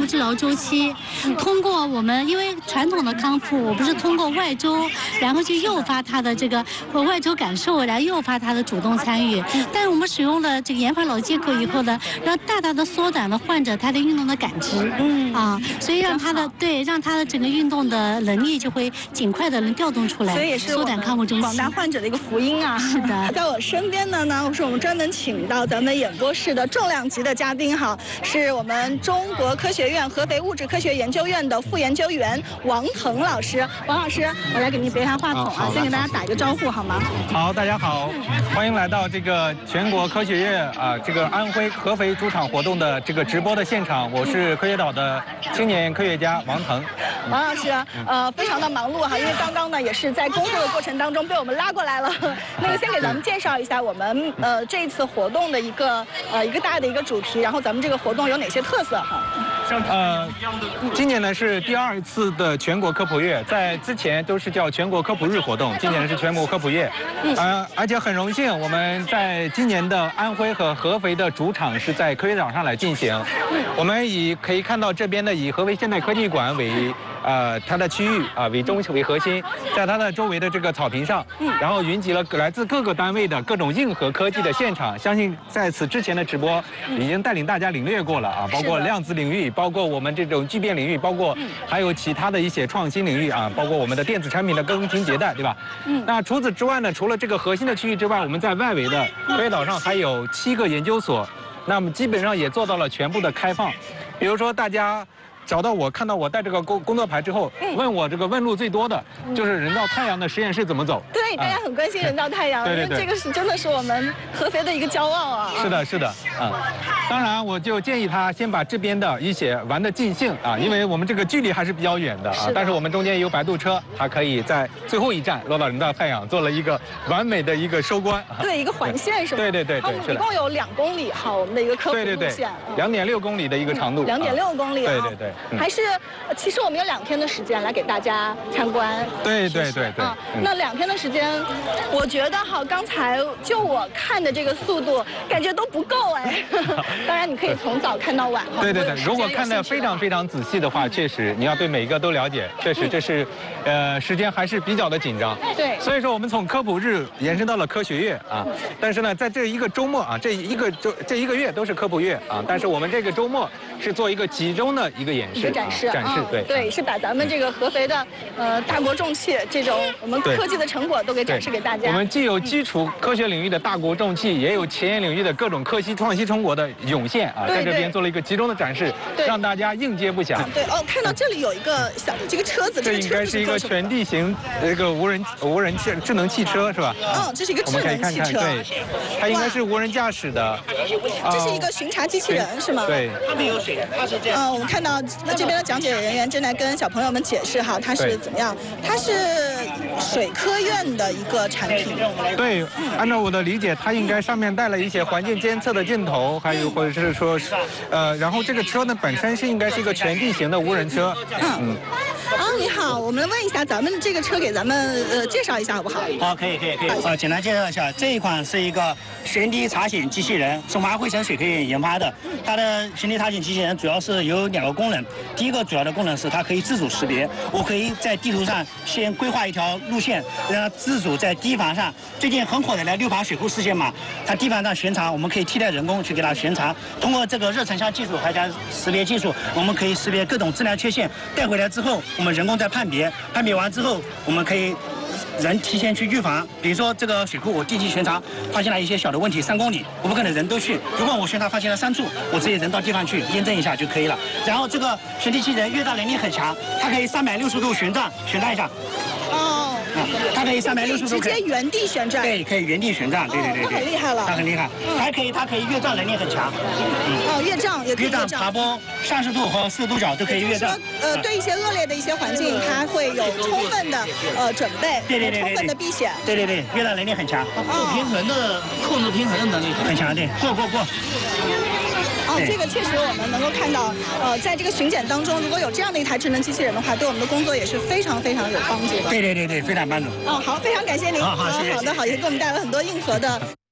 复治疗周期。通过我们，因为传统的康复，我不是通过外周，然后去诱发他的这个外周感受，然后诱发他的主动参与。但是我们使用了这个延缓脑接口以后呢，让大大的缩短了患者他的运动的感知。所以让他的整个运动的能力就会尽快的能调动出来， 所以也是缩短康复周期。 广大患者的一个福音啊！ 是的， 在我身边的呢，是我们专门请到咱们演播室的重量级的嘉宾哈，是我们中国科学院合肥物质科学研究院的副研究员王腾老师。王老师，我来给您别一下话筒啊，先给大家打一个招呼好吗？ 好，大家好，欢迎来到这个全国科学院这个安徽合肥主场活动的这个直播的现场，我是科学岛的青年科学家王腾。 王老师，非常的忙碌哈，因为刚刚呢也是在工作的过程当中被我们拉过来了。那个先给咱们介绍一下我们这一次活动的一个大的一个主题，然后咱们这个活动有哪些特色哈？ 今年呢是第2次的全国科普月，在之前都是叫全国科普日活动，今年是全国科普月。而且很荣幸，我们在今年的安徽和合肥的主场是在科学岛上来进行。我们可以看到这边的以合肥现代科技馆为它的区域为核心，在它的周围的这个草坪上，然后云集了来自各个单位的各种硬核科技的现场。相信在此之前的直播已经带领大家领略过了啊，包括量子领域，包括我们这种聚变领域，包括还有其他的一些创新领域啊，包括我们的电子产品的更新迭代，对吧？那除此之外呢，除了这个核心的区域之外，我们在外围的科学岛上还有7个研究所，那么基本上也做到了全部的开放。比如说大家找到我，看到我带这个工作牌之后，问我这个问路最多的就是人造太阳的实验室怎么走。 对，大家很关心人造太阳，因为这个是真的是我们合肥的一个骄傲啊。 是的，当然我就建议他先把这边的一些玩得尽兴啊，因为我们这个距离还是比较远的啊。但是我们中间有摆渡车，它可以在最后一站落到人造太阳，做了一个完美的一个收官。 对，一个环线是吧？ 对。 我们一共有2公里哈，我们的一个科普路线。 2.6公里的一个长度。 2.6公里啊。 对。 还是，其实我们有2天的时间来给大家参观。 对。 那2天的时间，我觉得哈，刚才就我看的这个速度，感觉都不够哎。当然，你可以从早看到晚哈。 对。如果看得非常仔细的话，确实你要对每一个都了解，确实这是，时间还是比较的紧张。 对。 所以说我们从科普日延伸到了科学月啊，但是呢，在这一个周末啊，这一个月都是科普月啊，但是我们这个周末是做一个集中的一个展示。对， 是把咱们这个合肥的大国重器这种我们科技的成果都给展示给大家。 我们既有基础科学领域的大国重器，也有前沿领域的各种科技创新成果的涌现啊，在这边做了一个集中的展示，让大家应接不暇。 对看到这里有一个小的这个车子， 这应该是一个全地形这个无人智能汽车是吧？ 这是一个智能汽车。 对，它应该是无人驾驶的。 这是一个巡查机器人是吗？ 对， 它没有水，它是这样。 我们看到这边的讲解人员正在跟小朋友们解释哈，它是怎么样？它是水科院的一个产品。 对，按照我的理解，它应该上面带了一些环境监测的镜头，还有或者是说，然后这个车呢本身应该是一个全地形的无人车。 你好，我们问一下咱们这个车给咱们介绍一下好不好？ 好，可以。简单介绍一下，这一款是一个旋地查询机器人，是华汇省水科院研发的。它的旋地查询机器人主要是有2个功能。第一个主要的功能是它可以自主识别，我可以在地图上先规划一条路线，让它自主在堤防上。最近很火的那6盘水库事件嘛，它堤防上巡查，我们可以替代人工去给它巡查。通过这个热成像技术还加识别技术，我们可以识别各种质量缺陷，带回来之后，我们人工再判别完之后，我们可以人提前去预防。比如说这个水库我定期巡查，发现了一些小的问题，3公里，我不可能人都去。如果我巡查发现了3处，我直接人到地方去验证一下就可以了。然后这个旋地机器人越障能力很强，它可以360度旋转一下。它可以360度直接原地旋转。 对，可以原地旋转。对。 它很厉害了。 它很厉害，它可以越障能力很强。 越障也可以越障。 爬坡30度和40度角都可以越障。 对一些恶劣的一些环境，它会有充分的准备， 对， 充分的避险。 对，越障能力很强。控制平衡的能力很强。对，过。 这个确实我们能够看到，在这个巡检当中，如果有这样的一台智能机器人的话，对我们的工作也是非常有帮助的。 对，非常帮助。 好，非常感谢您。 好，谢谢。 好的，也给我们带来很多硬核的。